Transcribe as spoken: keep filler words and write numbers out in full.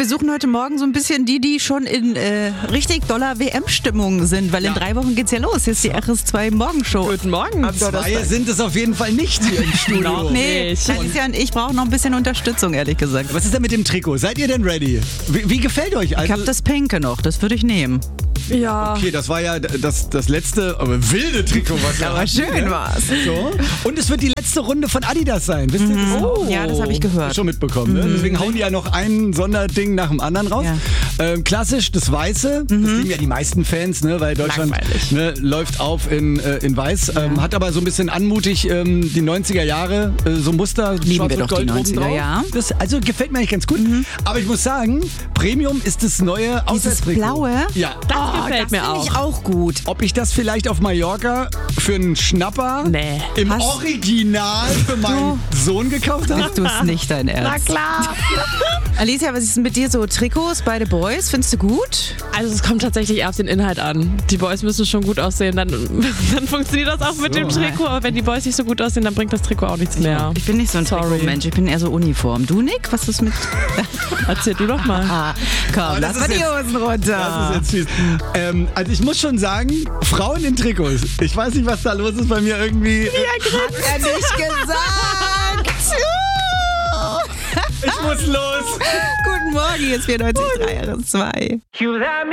wir suchen heute Morgen so ein bisschen die, die schon in äh, richtig doller W M-Stimmung sind, weil Ja. in drei Wochen geht's ja los. Hier ist die R S zwei Morgenshow. Guten Morgen. Zwei sind es auf jeden Fall nicht hier im Studio. Noch Nee, nicht. Alicia und ich brauchen noch ein bisschen Unterstützung, ehrlich gesagt. Was ist denn mit dem Trikot? Seid ihr denn ready? Wie, wie gefällt euch? Ich Also, habe das Pinke noch, das würde ich nehmen. Ja. okay, das war ja das, das letzte, aber wilde Trikot, was wir Aber hatten, schön ne? war's. So. Und es wird die letzte Runde von Adidas sein. Wisst ihr das? Oh. Ja, das habe ich gehört. Schon mitbekommen. Ne? Deswegen hauen die ja noch ein Sonderding nach dem anderen raus. Ja. Ähm, klassisch das Weiße. Das lieben ja die meisten Fans, ne? Weil Deutschland Langweilig. ne, läuft auf in, äh, in Weiß. Ähm, hat aber so ein bisschen anmutig ähm, die neunziger Jahre, äh, so Muster, Lieben schwarz wir und doch die Gold oben neunziger, drauf. ja. Das, also gefällt mir eigentlich ganz gut. Aber ich muss sagen, Premium ist das neue Dieses Auswärtstrikot. Blaue? Ja. Das gefällt das mir finde auch. ich auch gut. Ob ich das vielleicht auf Mallorca für einen Schnapper Nee. im Hast- Original für meinen Sohn gekauft habe? Bist du es nicht, dein Ernst? klar. Alicia, was ist denn mit dir so? Trikots, beide Boys, findest du gut? Also es kommt tatsächlich eher auf den Inhalt an. Die Boys müssen schon gut aussehen, dann, dann funktioniert das auch mit So. dem Trikot. Aber wenn die Boys nicht so gut aussehen, dann bringt das Trikot auch nichts mehr. Ich bin nicht so ein Sorry. Trikotmensch, ich bin eher so Uniform. Du, Nick, was ist mit... Erzähl du doch mal. Ah, komm, das lass mal ist die jetzt- Hosen runter. Das ist jetzt fies. Ähm, also ich muss schon sagen, Frauen in Trikots. Ich weiß nicht, was da los ist bei mir irgendwie. Hat er nicht gesagt. Ich muss los. Guten Morgen, jetzt vierundneunzig Komma drei R S zwei.